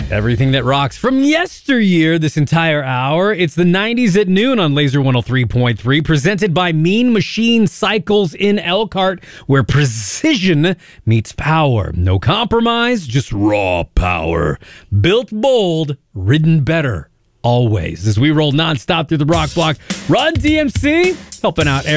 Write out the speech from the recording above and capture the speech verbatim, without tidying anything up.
Everything that rocks from yesteryear this entire hour. It's the nineties at noon on Laser one oh three point three, presented by Mean Machine Cycles in Elkhart, where precision meets power. No compromise, just raw power. Built bold, ridden better. Always. As we roll nonstop through the rock block, Run D M C helping out Eric.